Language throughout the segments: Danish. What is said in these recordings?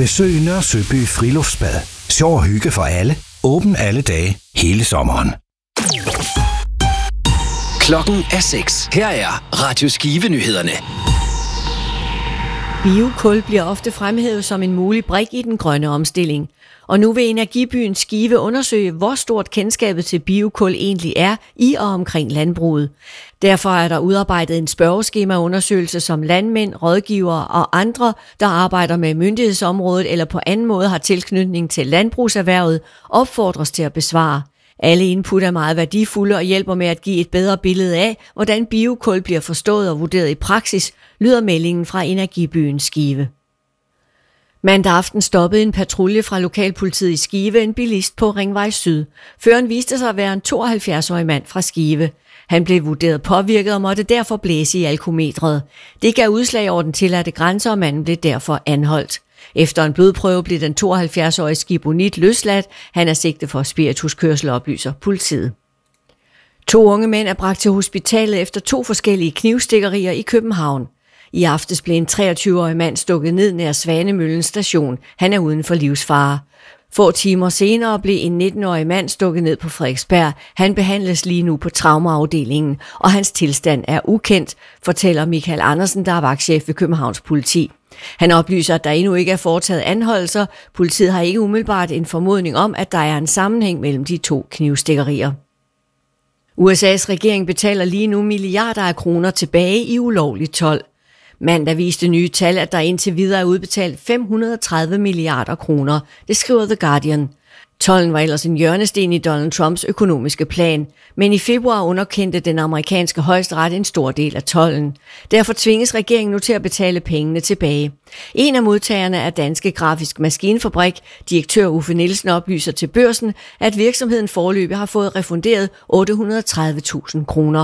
Besøg Nørre Søby Friluftsbad. Sjov og hygge for alle. Åben alle dage, hele sommeren. Klokken er 6. Her er Radio Skive-nyhederne. Biokul bliver ofte fremhævet som en mulig brik i den grønne omstilling. Og nu vil Energibyen Skive undersøge, hvor stort kendskabet til biokul egentlig er i og omkring landbruget. Derfor er der udarbejdet en spørgeskemaundersøgelse, som landmænd, rådgivere og andre, der arbejder med myndighedsområdet eller på anden måde har tilknytning til landbrugserhvervet, opfordres til at besvare. Alle input er meget værdifulde og hjælper med at give et bedre billede af, hvordan biokul bliver forstået og vurderet i praksis, lyder meldingen fra Energibyen Skive. Mandag aften stoppede en patrulje fra lokalpolitiet i Skive en bilist på Ringvej Syd. Føreren viste sig at være en 72-årig mand fra Skive. Han blev vurderet påvirket og måtte derfor blæse i alkometret. Det gav udslag over den tilladte grænse, og manden blev derfor anholdt. Efter en blodprøve blev den 72-årige skibonit løsladt. Han er sigtet for spirituskørsel, oplyser politiet. 2 unge mænd er bragt til hospitalet efter 2 forskellige knivstikkerier i København. I aftes blev en 23-årig mand stukket ned nær Svanemøllen station. Han er uden for livsfare. Få timer senere blev en 19-årig mand stukket ned på Frederiksberg. Han behandles lige nu på traumaafdelingen, og hans tilstand er ukendt, fortæller Michael Andersen, der er vagtchef ved Københavns Politi. Han oplyser, at der endnu ikke er foretaget anholdelser. Politiet har ikke umiddelbart en formodning om, at der er en sammenhæng mellem de 2 knivstikkerier. USA's regering betaler lige nu milliarder af kroner tilbage i ulovlig told. Mandag viste nye tal, at der indtil videre er udbetalt 530 milliarder kroner. Det skriver The Guardian. Tolden var ellers en hjørnesten i Donald Trumps økonomiske plan, men i februar underkendte den amerikanske højesteret en stor del af tolden. Derfor tvinges regeringen nu til at betale pengene tilbage. En af modtagerne er Danske Grafisk Maskinfabrik. Direktør Uffe Nielsen oplyser til Børsen, at virksomheden foreløbig har fået refunderet 830.000 kroner.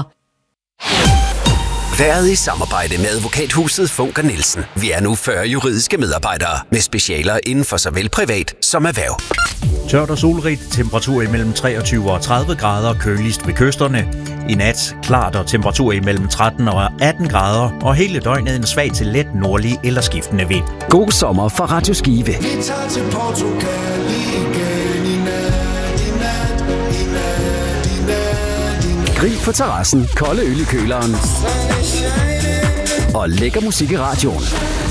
Været i samarbejde med advokathuset Funker Nielsen. Vi er nu 40 juridiske medarbejdere med specialer inden for såvel privat som erhverv. Tørt og solrigt, temperatur imellem 23 og 30 grader, køligst ved kysterne. I nat klart og temperatur imellem 13 og 18 grader, og hele døgnet en svag til let nordlig eller skiftende vind. God sommer fra Radio Skive. Vi tager til Portugal igen i nat. Grill på terrassen, kolde øl i køleren og lækker musik i radioen.